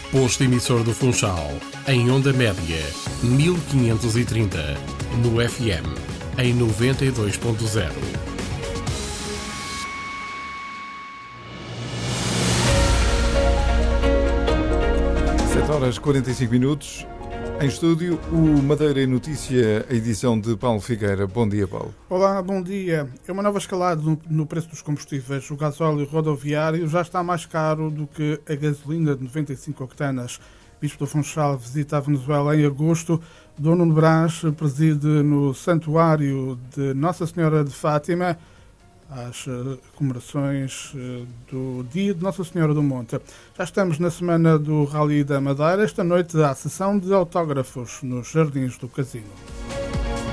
Posto emissor do Funchal, em onda média, 1530, no FM, em 92.0. 7h45. Em estúdio, o Madeira em Notícia, a edição de Paulo Figueira. Bom dia, Paulo. Olá, bom dia. É uma nova escalada no preço dos combustíveis. O gasóleo rodoviário já está mais caro do que a gasolina de 95 octanas. Bispo do Funchal visita a Venezuela em agosto. Dom Nuno Brás preside no Santuário de Nossa Senhora de Fátima às comemorações do Dia de Nossa Senhora do Monte. Já estamos na semana do Rally da Madeira. Esta noite há sessão de autógrafos nos Jardins do Casino.